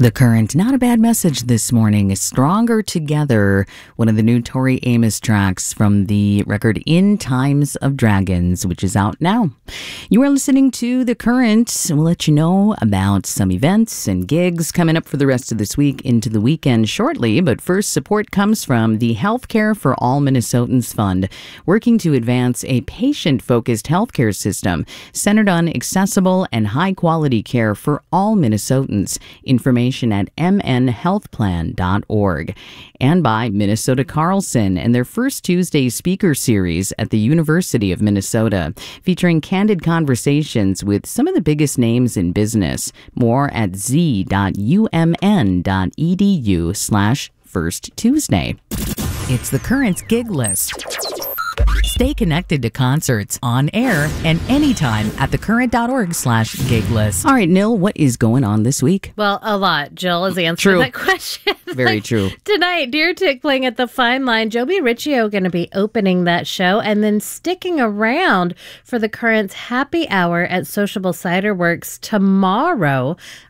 The Current, not a bad message this morning. Stronger Together, one of the new Tori Amos tracks from the record In Times of Dragons, which is out now. You are listening to The Current. We'll let you know about some events and gigs coming up for the rest of this week into the weekend shortly. But first, support comes from the Healthcare for All Minnesotans Fund, working to advance a patient-focused healthcare system centered on accessible and high-quality care for all Minnesotans. Information at mnhealthplan.org. And by Minnesota Carlson and their first Tuesday speaker series at the University of Minnesota, featuring candid conversations with some of the biggest names in business. More at z.umn.edu/First Tuesday. It's the Current's gig list. Stay connected to concerts on air and anytime at thecurrent.org/gig list. All right, Nil, what is going on this week? Well, a lot. Jill has answered that question. Very true. Tonight, Deer Tick playing at the Fine Line. Joby Riccio going to be opening that show and then sticking around for the Current's happy hour at Sociable Cider Works tomorrow.